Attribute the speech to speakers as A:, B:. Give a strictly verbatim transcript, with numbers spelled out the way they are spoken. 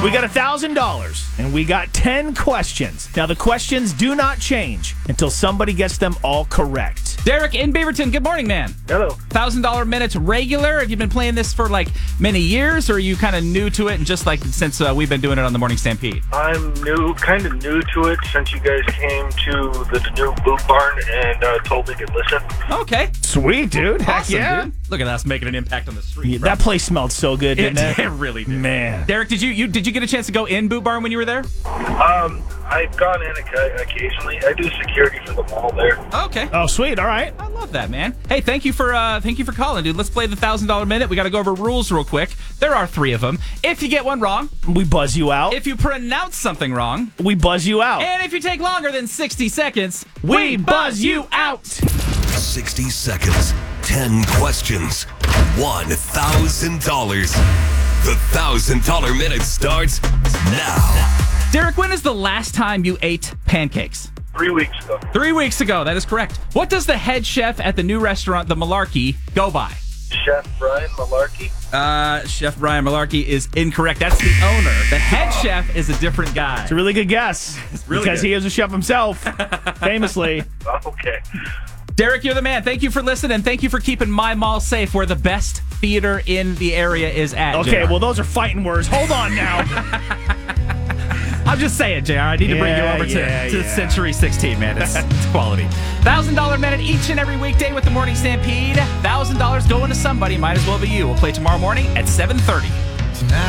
A: We got one thousand dollars, and we got ten questions. Now, the questions do not change until somebody gets them all correct.
B: Derek in Beaverton, good morning, man.
C: Hello.
B: one thousand dollars minutes regular? Have you been playing this for like many years, or are you kind of new to it and just like since uh, we've been doing it on the Morning Stampede?
C: I'm new, kind of new to it since you guys came to the new Boot Barn and uh, told me to listen.
B: Okay.
A: Sweet, dude. Heck
B: Awesome,
A: yeah.
B: dude. Look at us making an impact on the street.
A: Yeah,
B: bro.
A: that place smelled so good, didn't it?
B: It, it really did.
A: Man.
B: Derek, did you, you did you get a chance to go in Boot Barn when you were there?
C: Um, I've gone in oca- occasionally. I do security for the mall there.
B: Okay.
A: Oh, sweet. All right.
B: I love that, man. Hey, thank you for uh, thank you for calling, dude. Let's play the one thousand dollars minute. We got to go over rules real quick. There are three of them. If you get one wrong,
A: We buzz you out.
B: if you pronounce something wrong,
A: we buzz you out.
B: and if you take longer than sixty seconds, we buzz you out.
D: sixty seconds, ten questions, one thousand dollars. The one thousand dollars minute starts now.
B: Derek, when is the last time you ate pancakes?
C: Three weeks ago.
B: Three weeks ago. That is correct. What does the head chef at the new restaurant, the Malarkey, go by?
C: Chef Brian Malarkey.
B: Uh, Chef Brian Malarkey is incorrect. That's the owner. The head chef is a different guy.
A: It's a really good guess.
B: really
A: because
B: good.
A: he is a chef himself, famously.
C: Okay.
B: Derek, you're the man. Thank you for listening. Thank you for keeping my mall safe where the best theater in the area is at.
A: Okay,
B: J R.
A: well, those are fighting words. Hold on now.
B: I'm just saying, J R. I need to bring you
A: Yeah,
B: over to,
A: yeah,
B: to
A: yeah.
B: Century sixteen, man. It's, it's quality. one thousand dollars minute each and every weekday with the Morning Stampede. one thousand dollars going to somebody. Might as well be you. We'll play tomorrow morning at seven thirty.